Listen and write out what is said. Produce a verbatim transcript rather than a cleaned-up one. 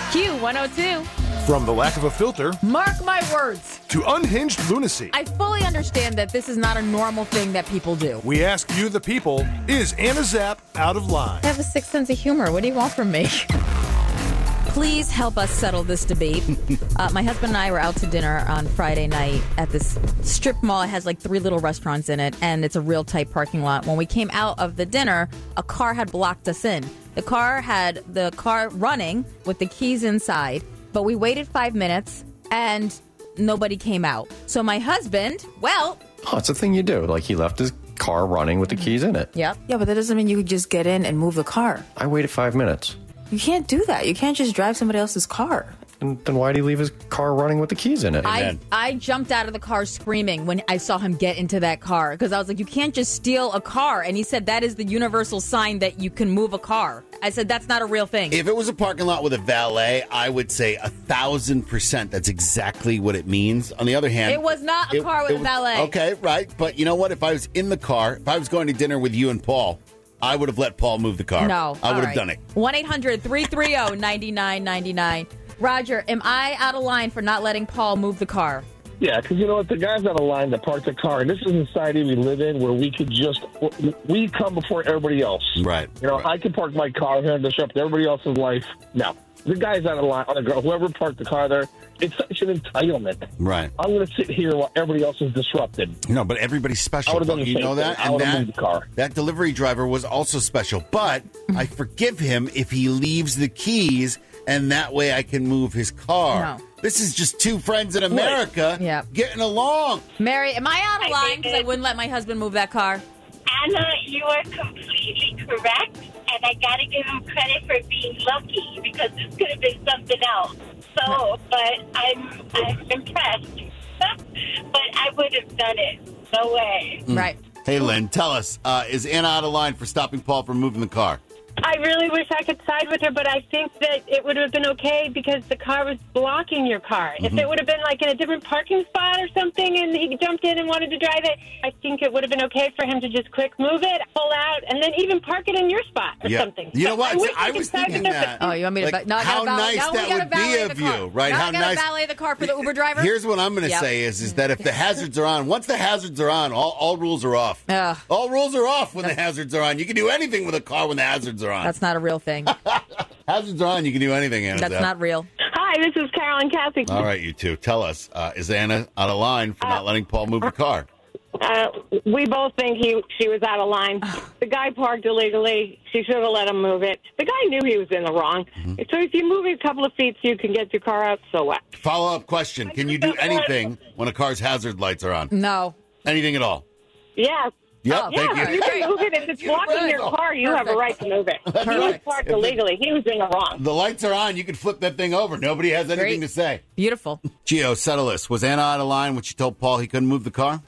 Q one oh two. From the lack of a filter Mark my words. to unhinged lunacy, I fully understand that this is not a normal thing that people do. we ask you, the people, is Anna Zapp out of line? I have a sixth sense of humor. What do you want from me? Please help us settle this debate. Uh, my husband and I were out to dinner on Friday night at this strip mall. It has like three little restaurants in it, and it's a real tight parking lot. When we came out of the dinner, a car had blocked us in. The car had the car running with the keys inside, but we waited five minutes, and nobody came out. So my husband, well... Oh, it's a thing you do. Like, he left his car running with the keys in it. Yep. Yeah, but that doesn't mean you could just get in and move the car. I waited five minutes. You can't do that. You can't just drive somebody else's car. And then why did he leave his car running with the keys in it? I, I jumped out of the car screaming when I saw him get into that car because I was like, you can't just steal a car. And he said that is the universal sign that you can move a car. I said, that's not a real thing. If it was a parking lot with a valet, I would say a thousand percent that's exactly what it means. On the other hand, It was not a it- car with it a was- valet. Okay, right. But you know what? If I was in the car, if I was going to dinner with you and Paul, I would have let Paul move the car. No. I would All have done it. one eight hundred three three zero nine nine nine nine. Roger, am I out of line for not letting Paul move the car? Yeah, because you know what? The guy's on a line that parked the car, and this is a society we live in where we could just, we come before everybody else. Right. You know, right. I can park my car here and disrupt everybody else's life. No. The guy's on a line, on a girl, whoever parked the car there, it's such an entitlement. Right. I'm going to sit here while everybody else is disrupted. No, but everybody's I special. would've done the You same know that? thing. I And would've that, moved the car. that delivery driver was also special. But I forgive him if he leaves the keys, and that way I can move his car. No. This is just two friends in America Yeah. getting along. Mary, am I out of I line think because I it- wouldn't let my husband move that car? Anna, you are completely correct, and I got to give him credit for being lucky because this could have been something else. So, but I'm I'm impressed. But I would have done it. No way. Right. Hey, Lynn, tell us, uh, is Anna out of line for stopping Paul from moving the car? I really wish I could side with her, but I think that it would have been okay because the car was blocking your car. If it would have been like in a different parking spot or something and he jumped in and wanted to drive it, I think it would have been okay for him to just quick move it, pull out, and then even park it in your spot or Yeah. something. You know So what? I, wish I I could was side thinking with her, that. but Oh, you want me to? Like, va- no, I how gotta valet- nice no, that we gotta would be valet of the car. you, right? Now How I gotta nice- valet the car for the Uber driver. Here's what I'm going to Yep. say is, is that if the hazards are on, once the hazards are on, all, all rules are off. Ugh. All rules are off when the hazards are on. You can do anything with a car when the hazards are on. That's not a real thing. hazards are on, you can do anything, Anna. That's Zapp. not real. Hi, this is Carolyn Cassie. All right, you two. Tell us, uh, is Anna out of line for not letting Paul move the car? Uh, we both think he she was out of line. The guy parked illegally. She should have let him move it. The guy knew he was in the wrong. So if you move it a couple of feet so you can get your car out, so what? Follow-up question. Can you do anything when a car's hazard lights are on? No. Anything at all? Yeah. Yep, Oh, thank Yeah, you. you can move it. If it's blocking your car, you have a right to move it. He was Perfect. parked illegally. He was in the wrong. The lights are on. You can flip that thing over. Nobody has anything Great. to say. Beautiful. Gio, settle this. Was Anna out of line when she told Paul he couldn't move the car?